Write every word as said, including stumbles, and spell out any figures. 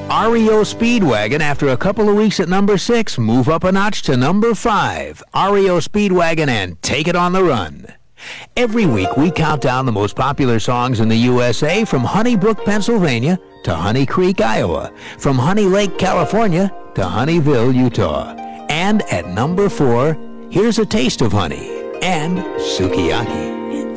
R E O Speedwagon, after a couple of weeks at number six, move up a notch to number five. R E O Speedwagon and Take It on the Run. Every week, we count down the most popular songs in the U S A, from Honeybrook, Pennsylvania to Honey Creek, Iowa, from Honey Lake, California to Honeyville, Utah. And at number four, here's a taste of honey and sukiyaki.